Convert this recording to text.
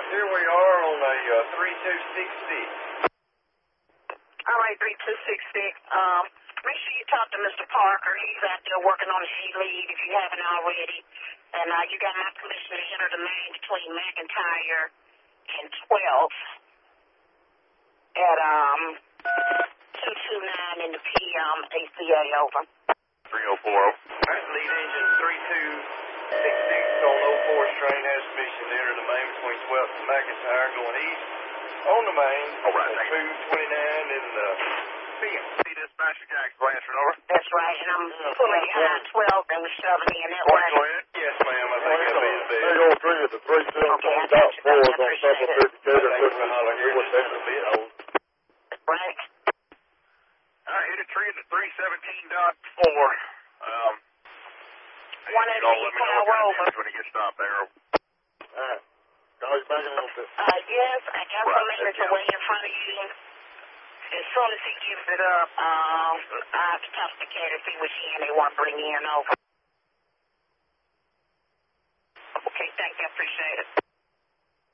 Here we are on a 3266. All right, 3266. Make sure you talk to Mr. Parker. He's out there working on his lead if you haven't already. And you got my permission to enter the main between McIntyre and 12th at 229 in the PM ACA, over. 3040. All right, lead engine 3266 on 04 train has permission to enter the main between 12th and McIntyre going east on the main. All right, at 229 in the PM. See dispatcher Jackson Blanchard, over. That's right, and I'm pulling behind 12 and shoving in that way. Go ahead. Yes, ma'am. I think that'll be the best. 303 at the 317.4 is on top of the indicator. Right. Hit a tree at the 317.4. One of these power over. When he gets stopped there. Alright. Call you back in a little bit. Yes, I got permission to wait in front of you. As soon as he gives it up, I have to talk to the cat and see which end they want to bring in over. Okay, thank you. I appreciate it.